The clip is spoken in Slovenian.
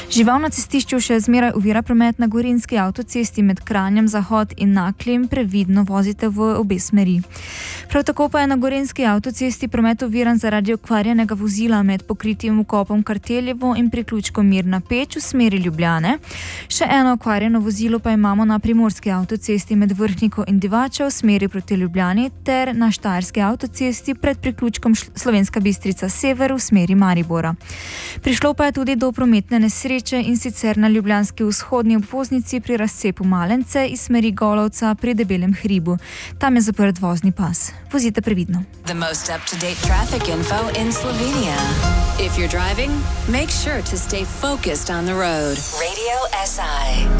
Žival na cestišču še zmeraj ovira promet na gorenjski avtocesti med Kranjem Zahod in Naklem, previdno vozite v obe smeri. Prav tako pa je na gorenjski avtocesti promet oviran zaradi okvarjenega vozila med pokritim vkopom Karteljevo in priključkom Mirna Peč v smeri Ljubljane. Še eno okvarjeno vozilo pa imamo na primorski avtocesti med Vrhniko in Divača v smeri proti Ljubljani ter na štajerski avtocesti pred priključkom Slovenska Bistrica Sever v smeri Maribora. Prišlo pa je tudi do prometne nesreče, in sicer na ljubljanski vzhodni obvoznici pri razcepu Malence iz smeri Golovca pri Debelem hribu. Tam je zaprt vozni pas. Vozite previdno. The most up-to-date traffic info in Slovenia. If you're driving, make sure to stay focused on the road. Radio SI.